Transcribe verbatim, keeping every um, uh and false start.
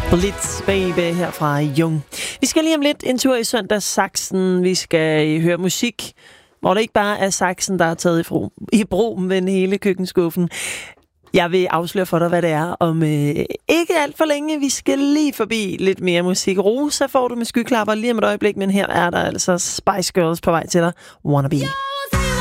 Blitz Baby her fra Jung. Vi skal lige om lidt en tur i søndagssaksen. Vi skal høre musik, hvor det ikke bare er saksen, der er taget i, fro, i brug, men hele køkkenskuffen. Jeg vil afsløre for dig, hvad det er om øh, ikke alt for længe. Vi skal lige forbi lidt mere musik. Rosa får du med skyklapper lige om et øjeblik, men her er der altså Spice Girls på vej til dig. Wanna Be.